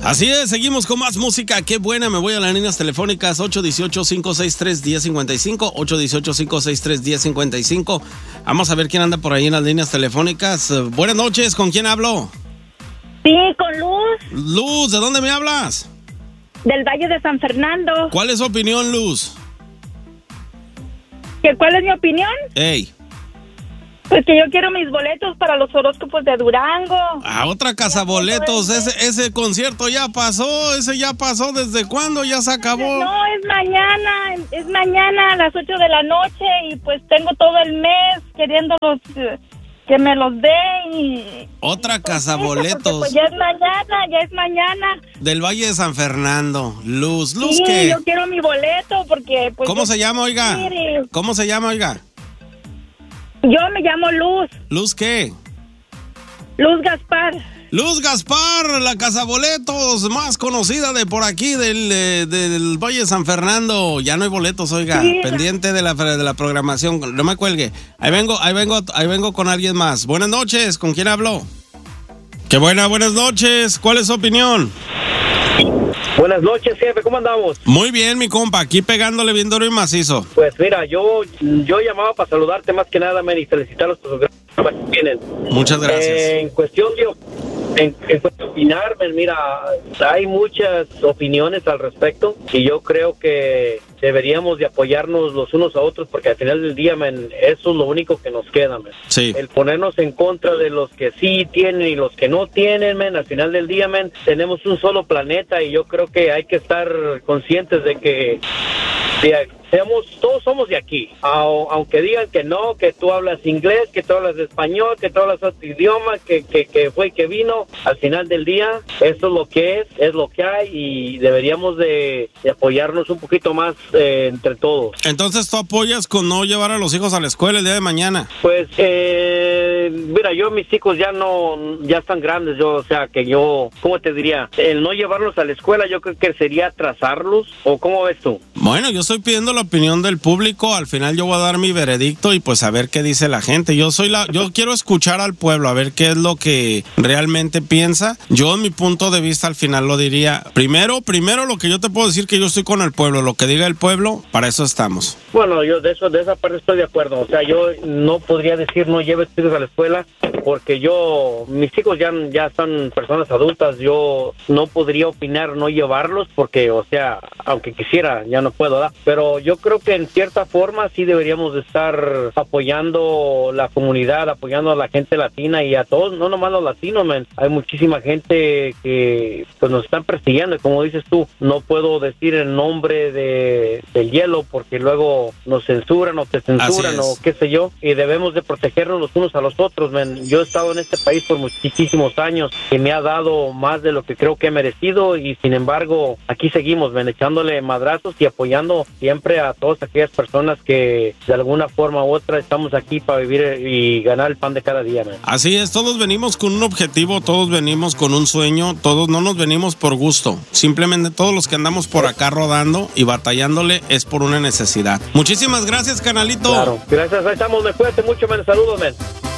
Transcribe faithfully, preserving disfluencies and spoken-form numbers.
Así es, seguimos con más música. Qué buena, me voy a las líneas telefónicas ocho uno ocho, cinco seis tres, uno cero cinco cinco, ocho uno ocho, cinco seis tres, uno cero cinco cinco. Vamos a ver quién anda por ahí en las líneas telefónicas. Uh, buenas noches, ¿con quién hablo? Sí, con Luz. Luz, ¿de dónde me hablas? Del Valle de San Fernando. ¿Cuál es su opinión, Luz? ¿Que cuál es mi opinión? Ey. Pues que yo quiero mis boletos para los horóscopos de Durango. Ah, otra casa boletos. Ese, ese concierto ya pasó. Ese ya pasó. ¿Desde cuándo? Ya se acabó. No, es mañana. Es mañana a las ocho de la noche. Y pues tengo todo el mes queriéndolos, que me los den. Y, otra y casa pues boletos. Eso, pues ya es mañana, ya es mañana. Del Valle de San Fernando. Luz, Luz, sí, ¿qué? yo quiero mi boleto porque... Pues, ¿Cómo se llama, oiga? Mire. ¿Cómo se llama, oiga? Yo me llamo Luz. ¿Luz qué? Luz Gaspar. Luz Gaspar, la cazaboletos más conocida de por aquí, del, eh, del Valle de San Fernando. Ya no hay boletos, oiga. Sí. Pendiente de la, de la programación. No me cuelgue. Ahí vengo, ahí vengo, ahí vengo con alguien más. Buenas noches, ¿con quién hablo? Qué buena, buenas noches. ¿Cuál es su opinión? Buenas noches, jefe, ¿cómo andamos? Muy bien, mi compa, aquí pegándole bien duro y macizo. Pues mira, yo yo llamaba para saludarte más que nada, man, y felicitarlos por los programas que tienen. Muchas gracias. Eh, en cuestión de, en, en cuestión de opinar, man, mira, hay muchas opiniones al respecto y yo creo que deberíamos de apoyarnos los unos a otros porque al final del día, man, eso es lo único que nos queda, man. Sí. El ponernos en contra de los que sí tienen y los que no tienen, man, al final del día, man, tenemos un solo planeta y yo creo que hay que estar conscientes de que de, seamos, todos somos de aquí, aunque digan que no, que tú hablas inglés, que tú hablas español, que tú hablas otro idioma, que, que, que fue y que vino, al final del día, eso es lo que es, es lo que hay y deberíamos de, de apoyarnos un poquito más eh, entre todos. Entonces, ¿tú apoyas con no llevar a los hijos a la escuela el día de mañana? Pues, eh, mira, yo mis hijos ya no, ya están grandes, yo, o sea, que yo, ¿cómo te diría? El no llevarlos a la escuela yo creo que sería atrasarlos, ¿o cómo ves tú? Bueno, yo estoy pidiendo la opinión del público, al final yo voy a dar mi veredicto y pues a ver qué dice la gente. Yo soy la, yo quiero escuchar al pueblo, a ver qué es lo que realmente piensa. Yo en mi punto de vista al final lo diría, primero, primero lo que yo te puedo decir que yo estoy con el pueblo, lo que diga el pueblo, para eso estamos. Bueno, yo de eso, de esa parte estoy de acuerdo, o sea, yo no podría decir no lleves hijos a la escuela, porque yo, mis hijos ya, ya son personas adultas, yo no podría opinar no llevarlos, porque, o sea, aunque quisiera, ya no puedo, ¿verdad? Pero yo creo que en cierta forma sí deberíamos de estar apoyando la comunidad, apoyando a la gente latina y a todos, no nomás los latinos, man. Hay muchísima gente que pues nos están persiguiendo y como dices tú, no puedo decir el nombre de, del hielo porque luego nos censuran o te censuran o qué sé yo, y debemos de protegernos los unos a los otros, man. Yo he estado en este país por muchísimos años y me ha dado más de lo que creo que he merecido y sin embargo aquí seguimos, man, echándole madrazos y apoyando siempre a todas aquellas personas que de alguna forma u otra estamos aquí para vivir y ganar el pan de cada día, man. Así es, todos venimos con un objetivo, todos venimos con un sueño, todos no nos venimos por gusto, simplemente todos los que andamos por acá rodando y batallándole es por una necesidad. Muchísimas gracias, canalito. Claro, gracias, ahí estamos, me cuídate mucho, man, saludos, man.